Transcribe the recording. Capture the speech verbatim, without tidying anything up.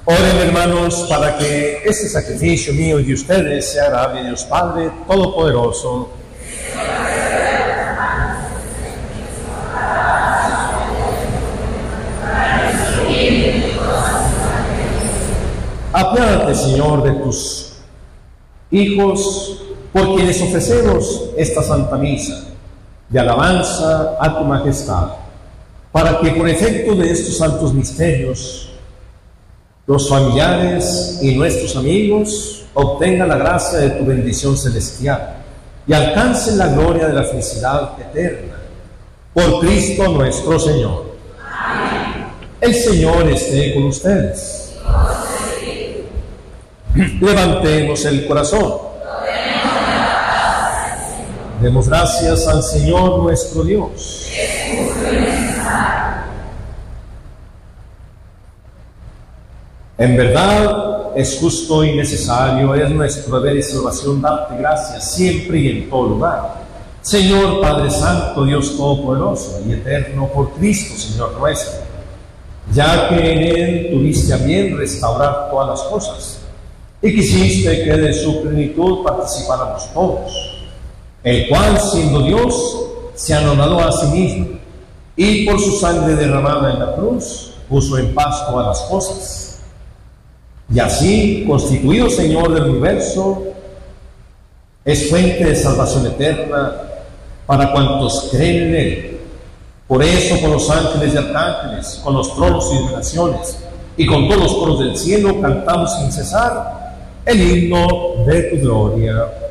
Oren, hermanos, para que este sacrificio mío y de ustedes sea agradable a Dios Padre Todopoderoso. Apiádate, Señor, de tus hijos, por quienes ofrecemos esta Santa Misa de alabanza a tu majestad, para que por efecto de estos santos misterios los familiares y nuestros amigos obtengan la gracia de tu bendición celestial y alcancen la gloria de la felicidad eterna. Por Cristo nuestro Señor. Amén. El Señor esté con ustedes. Levantemos el corazón. Demos gracias al Señor nuestro Dios. En verdad es justo y necesario, es nuestro deber y salvación darte gracias siempre y en todo lugar. Señor Padre Santo, Dios Todopoderoso y Eterno, por Cristo, Señor nuestro, ya que en Él tuviste a bien restaurar todas las cosas y quisiste que de su plenitud participáramos todos, el cual, siendo Dios, se anonadó a sí mismo y por su sangre derramada en la cruz puso en paz todas las cosas. Y así, constituido Señor del universo, es fuente de salvación eterna para cuantos creen en Él. Por eso, con los ángeles y arcángeles, con los tronos y dominaciones, y con todos los coros del cielo, cantamos sin cesar el himno de tu gloria.